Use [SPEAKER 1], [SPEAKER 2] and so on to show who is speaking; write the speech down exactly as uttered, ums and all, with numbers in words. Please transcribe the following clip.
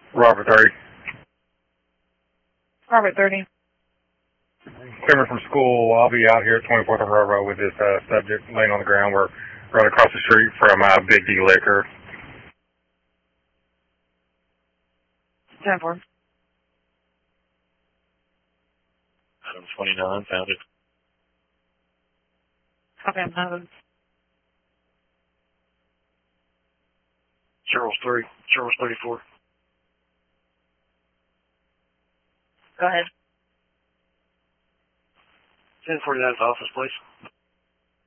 [SPEAKER 1] Robert thirty.
[SPEAKER 2] Robert thirty.
[SPEAKER 1] Coming from school, I'll be out here at twenty-fourth and Railroad with this uh, subject laying on the ground. We're right across the street from uh, Big D Liquor.
[SPEAKER 2] ten four.
[SPEAKER 3] Adam twenty-nine, found it.
[SPEAKER 2] Copy, I'm having.
[SPEAKER 3] Charles three, Charles thirty-four.
[SPEAKER 2] Go ahead.
[SPEAKER 3] ten forty-nine office, please.